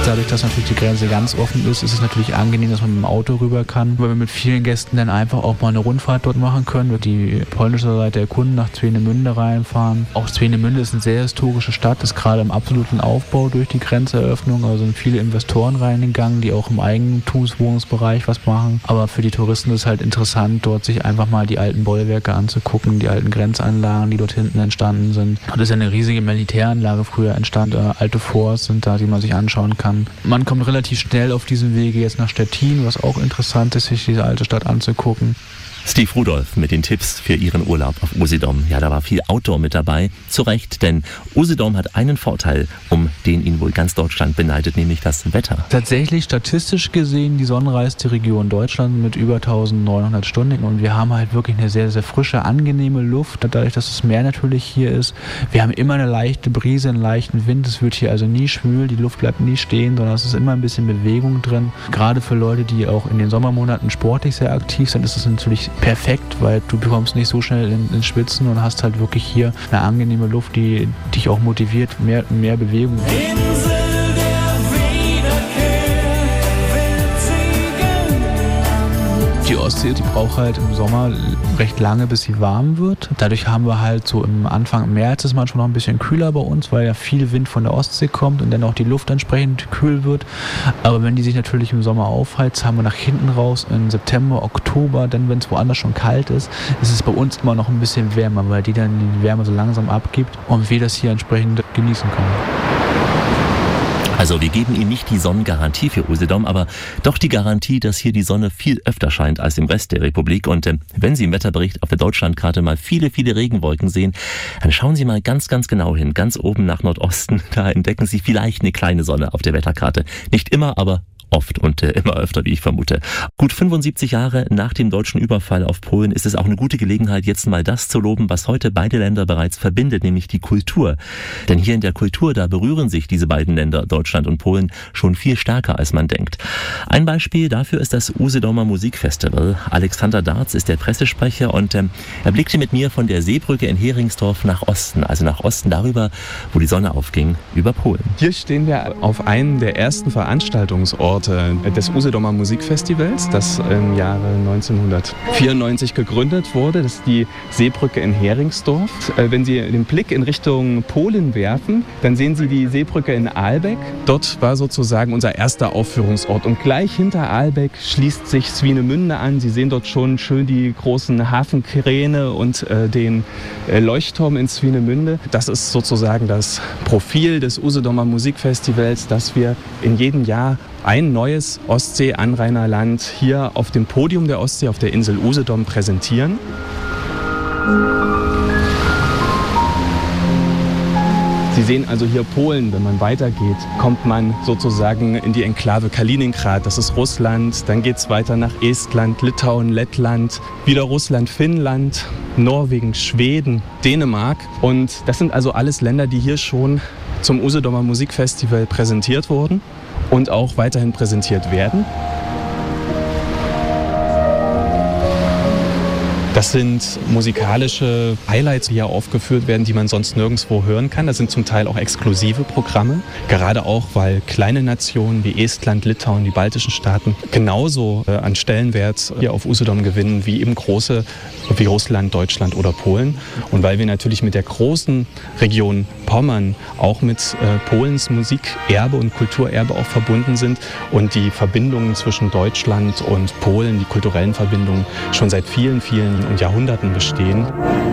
Dadurch, dass natürlich die Grenze ganz offen ist, ist es natürlich angenehm, dass man mit dem Auto rüber kann, weil wir mit vielen Gästen dann einfach auch mal eine Rundfahrt dort machen können, die polnische Seite erkunden, nach Swinemünde reinfahren. Auch Swinemünde ist eine sehr historische Stadt, ist gerade im absoluten Aufbau durch die Grenzeröffnung, also sind viele Investoren reingegangen, die auch im Eigentumswohnungsbereich was machen. Aber für die Touristen ist es halt interessant, dort sich einfach mal die alten Bollwerke anzugucken, die alten Grenzanlagen, die dort hinten entstanden sind. Und es ist ja eine riesige Militäranlage früher entstanden, alte Forts sind da, die man sich anschauen kann. Man kommt relativ schnell auf diesem Wege jetzt nach Stettin, was auch interessant ist, sich diese alte Stadt anzugucken. Steve Rudolph mit den Tipps für Ihren Urlaub auf Usedom. Ja, da war viel Outdoor mit dabei. Zu Recht, denn Usedom hat einen Vorteil, um den ihn wohl ganz Deutschland beneidet, nämlich das Wetter. Tatsächlich statistisch gesehen die sonnenreichste Region Deutschlands mit über 1900 Stunden. Und wir haben halt wirklich eine sehr, sehr frische, angenehme Luft. Dadurch, dass das Meer natürlich hier ist. Wir haben immer eine leichte Brise, einen leichten Wind. Es wird hier also nie schwül, die Luft bleibt nie stehen, sondern es ist immer ein bisschen Bewegung drin. Gerade für Leute, die auch in den Sommermonaten sportlich sehr aktiv sind, ist es natürlich perfekt, weil du bekommst nicht so schnell ins Schwitzen und hast halt wirklich hier eine angenehme Luft, die dich auch motiviert, mehr Bewegung. Die Ostsee, die braucht halt im Sommer recht lange, bis sie warm wird. Dadurch haben wir halt so im Anfang März ist manchmal noch ein bisschen kühler bei uns, weil ja viel Wind von der Ostsee kommt und dann auch die Luft entsprechend kühl wird. Aber wenn die sich natürlich im Sommer aufheizt, haben wir nach hinten raus im September, Oktober, dann wenn es woanders schon kalt ist, ist es bei uns immer noch ein bisschen wärmer, weil die dann die Wärme so langsam abgibt und wir das hier entsprechend genießen können. Also wir geben Ihnen nicht die Sonnengarantie für Usedom, aber doch die Garantie, dass hier die Sonne viel öfter scheint als im Rest der Republik. Und wenn Sie im Wetterbericht auf der Deutschlandkarte mal viele, viele Regenwolken sehen, dann schauen Sie mal ganz, ganz genau hin. Ganz oben nach Nordosten, da entdecken Sie vielleicht eine kleine Sonne auf der Wetterkarte. Nicht immer, aber oft und immer öfter, wie ich vermute. Gut 75 Jahre nach dem deutschen Überfall auf Polen ist es auch eine gute Gelegenheit, jetzt mal das zu loben, was heute beide Länder bereits verbindet, nämlich die Kultur. Denn hier in der Kultur, da berühren sich diese beiden Länder, Deutschland und Polen, schon viel stärker, als man denkt. Ein Beispiel dafür ist das Usedomer Musikfestival. Alexander Darz ist der Pressesprecher und er blickte mit mir von der Seebrücke in Heringsdorf nach Osten, also nach Osten darüber, wo die Sonne aufging, über Polen. Hier stehen wir auf einem der ersten Veranstaltungsorte des Usedomer Musikfestivals, das im Jahre 1994 gegründet wurde. Das ist die Seebrücke in Heringsdorf. Wenn Sie den Blick in Richtung Polen werfen, dann sehen Sie die Seebrücke in Aalbeck. Dort war sozusagen unser erster Aufführungsort. Und gleich hinter Aalbeck schließt sich Swinemünde an. Sie sehen dort schon schön die großen Hafenkräne und den Leuchtturm in Swinemünde. Das ist sozusagen das Profil des Usedomer Musikfestivals, dass wir in jedem Jahr ein neues Ostsee-Anrainerland hier auf dem Podium der Ostsee, auf der Insel Usedom präsentieren. Sie sehen also hier Polen, wenn man weitergeht, kommt man sozusagen in die Enklave Kaliningrad, das ist Russland, dann geht es weiter nach Estland, Litauen, Lettland, wieder Russland, Finnland, Norwegen, Schweden, Dänemark und das sind also alles Länder, die hier schon zum Usedomer Musikfestival präsentiert wurden und auch weiterhin präsentiert werden. Das sind musikalische Highlights, die hier aufgeführt werden, die man sonst nirgendwo hören kann. Das sind zum Teil auch exklusive Programme, gerade auch, weil kleine Nationen wie Estland, Litauen, die baltischen Staaten genauso an Stellenwert hier auf Usedom gewinnen wie eben große wie Russland, Deutschland oder Polen. Und weil wir natürlich mit der großen Region Pommern auch mit Polens Musikerbe und Kulturerbe auch verbunden sind und die Verbindungen zwischen Deutschland und Polen, die kulturellen Verbindungen schon seit vielen, vielen Jahrhunderten bestehen.